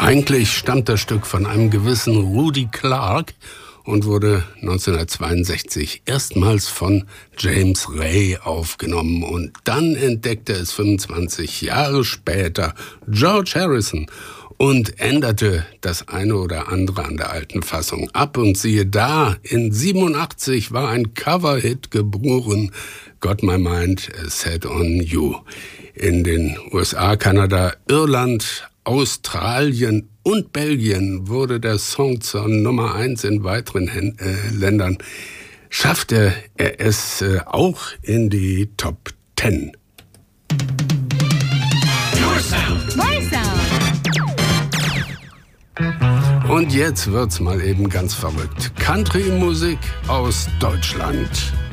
Eigentlich stammt das Stück von einem gewissen Rudy Clark und wurde 1962 erstmals von James Ray aufgenommen. Und dann entdeckte es 25 Jahre später George Harrison und änderte das eine oder andere an der alten Fassung ab. Und siehe da, in 87 war ein Coverhit geboren, Got My Mind Set on You. In den USA, Kanada, Irland, Australien und Belgien wurde der Song zur Nummer 1 in weiteren Ländern. Schaffte er es auch in die Top 10. Your sound. My sound. Und jetzt wird's mal eben ganz verrückt. Country-Musik aus Deutschland.